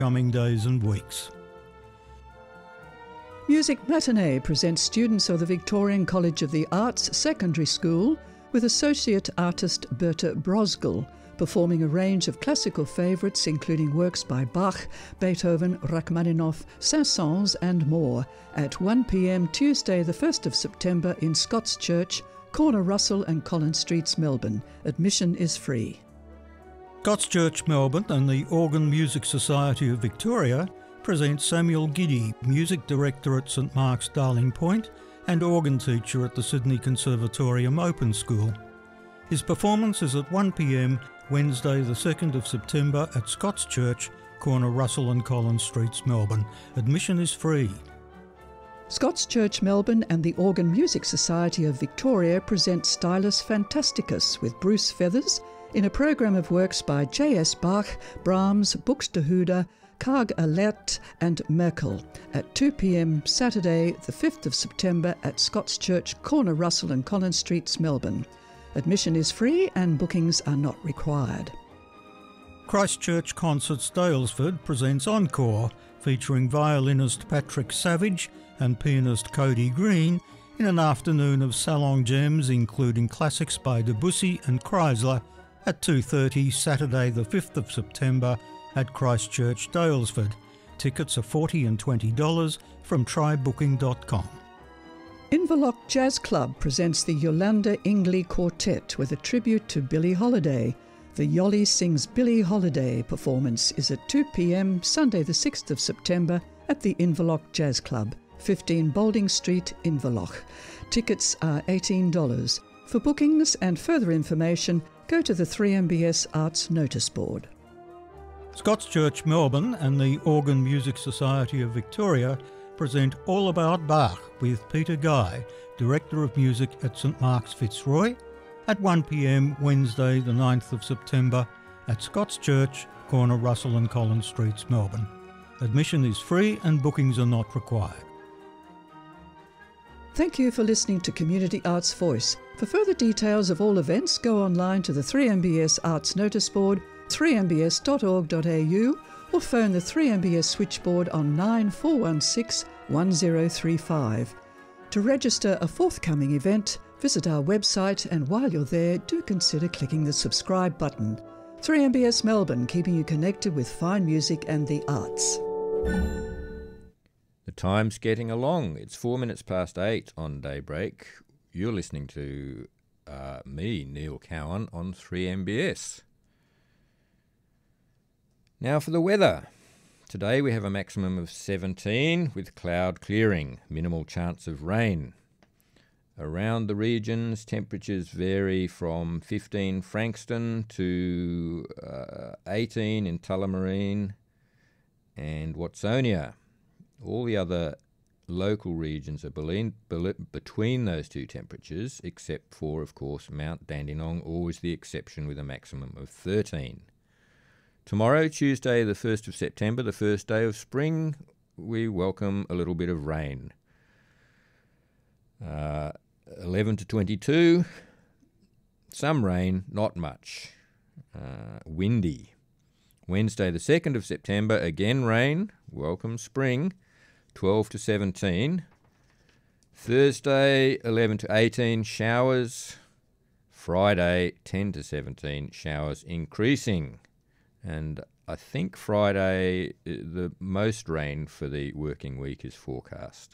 coming days and weeks. Music Matinee presents students of the Victorian College of the Arts Secondary School with associate artist Berta Brosgel, performing a range of classical favourites including works by Bach, Beethoven, Rachmaninoff, Saint-Saëns and more at 1 p.m. Tuesday the 1st of September in Scots Church, corner Russell and Collins Streets, Melbourne. Admission is free. Scots Church, Melbourne and the Organ Music Society of Victoria present Samuel Giddy, Music Director at St Mark's Darling Point and organ teacher at the Sydney Conservatorium Open School. His performance is at 1 p.m. Wednesday the 2nd of September at Scots Church, corner Russell and Collins Streets, Melbourne. Admission is free. Scots Church Melbourne and the Organ Music Society of Victoria present Stylus Fantasticus with Bruce Feathers in a program of works by J.S. Bach, Brahms, Buxtehude, Karg Alert and Merkel at 2 p.m. Saturday the 5th of September at Scots Church, corner Russell and Collins Streets, Melbourne. Admission is free and bookings are not required. Christchurch Concerts Daylesford presents Encore, featuring violinist Patrick Savage and pianist Cody Green in an afternoon of salon gems including classics by Debussy and Chrysler at 2:30 Saturday the 5th of September at Christchurch Daylesford. Tickets are $40 and $20 from trybooking.com. Inverloch Jazz Club presents the Yolanda Ingley Quartet with a tribute to Billie Holiday. The Yoli Sings Billie Holiday performance is at 2 p.m. Sunday the 6th of September at the Inverloch Jazz Club, 15 Balding Street, Inverloch. Tickets are $18. For bookings and further information, go to the 3MBS Arts Notice Board. Scots Church Melbourne and the Organ Music Society of Victoria present All About Bach with Peter Guy, Director of Music at St Mark's Fitzroy, at 1 p.m. Wednesday the 9th of September at Scots Church, corner Russell and Collins Streets, Melbourne. Admission is free and bookings are not required. Thank you for listening to Community Arts Voice. For further details of all events, go online to the 3MBS Arts Notice Board, 3mbs.org.au, or phone the 3MBS switchboard on 9416 1035. To register a forthcoming event, visit our website, and while you're there, do consider clicking the subscribe button. 3MBS Melbourne, keeping you connected with fine music and the arts. The time's getting along. It's 4 minutes past 8 on Daybreak. You're listening to me, Neil Cowan, on 3MBS. Now for the weather. Today we have a maximum of 17 with cloud clearing, minimal chance of rain. Around the regions, temperatures vary from 15 Frankston to 18 in Tullamarine and Watsonia. All the other local regions are between those two temperatures, except for, of course, Mount Dandenong, always the exception with a maximum of 13. Tomorrow, Tuesday, the 1st of September, the first day of spring, we welcome a little bit of rain. 11 to 22, some rain, not much. Windy. Wednesday, the 2nd of September, again rain, welcome spring, 12 to 17. Thursday, 11 to 18, showers. Friday, 10 to 17, showers increasing. And I think Friday, the most rain for the working week is forecast.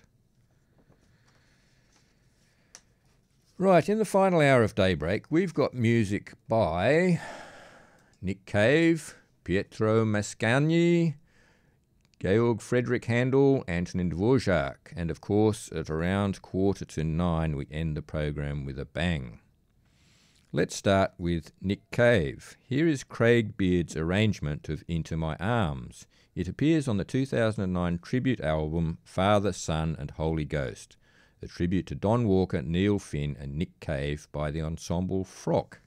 Right, in the final hour of Daybreak, we've got music by Nick Cave, Pietro Mascagni, Georg Friedrich Handel, Antonin Dvorak, and of course at around 8:45 we end the program with a bang. Let's start with Nick Cave. Here is Craig Beard's arrangement of Into My Arms. It appears on the 2009 tribute album Father, Son and Holy Ghost, a tribute to Don Walker, Neil Finn and Nick Cave by the ensemble Frock.